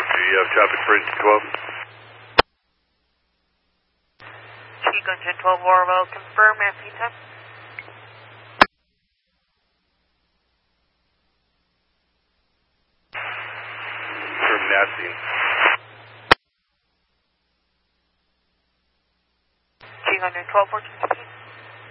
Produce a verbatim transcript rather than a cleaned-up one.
do you have traffic for engine twelve? Chico engine twelve, Orwell, confirm, Matthew time. Confirm nasty. Chico engine twelve, fourteen fifteen.